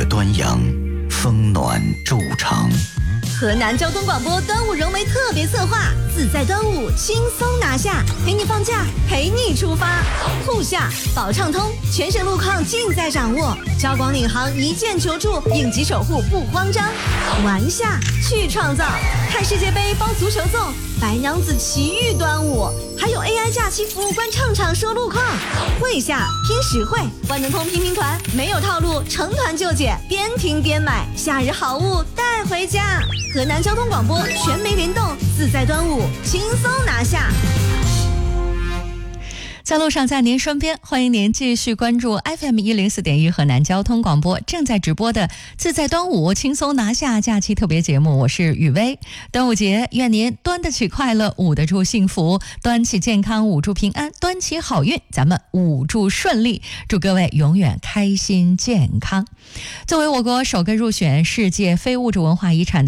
端阳，风暖昼长。 河南交通广播端午融媒特别策划，自在端午轻松拿下，陪你放假，陪你出发。兔下保畅通，全省路况尽在掌握。交广领航一键求助，应急守护不慌张。玩下去创造，看世界杯包足球粽，白娘子奇遇端午，还有 AI 假期服务官唱场说路况。会下拼实惠，万能通拼拼团，没有套路，成团就解，边听边买，夏日好物带回家。河南交通广播全媒联动，自在端午轻松拿下。 在路上，在您身边，欢迎您继续关注 FM104.1 河南交通广播正在直播的自在端午轻松拿下假期特别节目，我是雨薇。端午节，愿您端得起快乐，午得住幸福，端起健康，午住平安，端起好运，咱们午住顺利，祝各位永远开心健康。作为我国首个入选世界非物质文化遗产的